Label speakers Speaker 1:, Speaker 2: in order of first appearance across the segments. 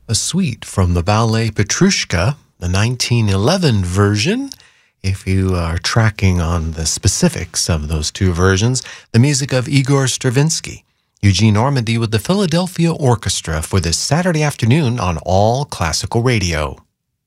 Speaker 1: a suite from the ballet Petrushka, the 1911 version. If you are tracking on the specifics of those two versions, the music of Igor Stravinsky. Eugene Ormandy with the Philadelphia Orchestra for this Saturday afternoon on All Classical Radio.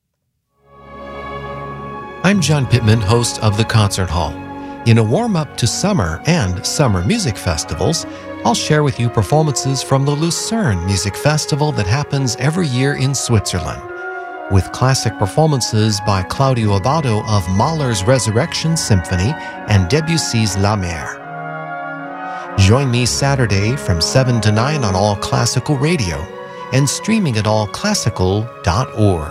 Speaker 1: I'm John Pittman, host of The Concert Hall. In a warm-up to summer and summer music festivals, I'll share with you performances from the Lucerne Music Festival that happens every year in Switzerland, with classic performances by Claudio Abbado of Mahler's Resurrection Symphony and Debussy's La Mer. Join me Saturday from 7 to 9 on All Classical Radio and streaming at allclassical.org.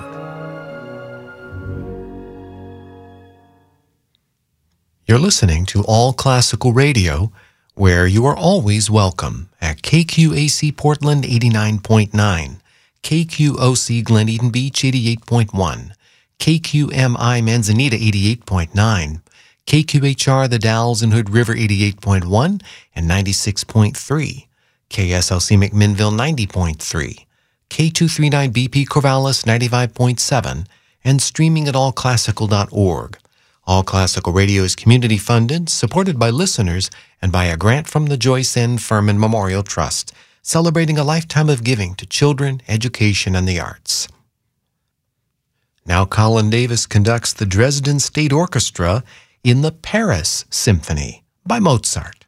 Speaker 1: You're listening to All Classical Radio, where you are always welcome at KQAC Portland 89.9, KQOC Glen Eden Beach 88.1, KQMI Manzanita 88.9, KQHR The Dalles and Hood River 88.1 and 96.3, KSLC McMinnville 90.3, K239BP Corvallis 95.7, and streaming at allclassical.org. All Classical Radio is community funded, supported by listeners, and by a grant from the Joyce N. Furman Memorial Trust, celebrating a lifetime of giving to children, education, and the arts. Now Colin Davis conducts the Dresden State Orchestra in the Paris Symphony by Mozart.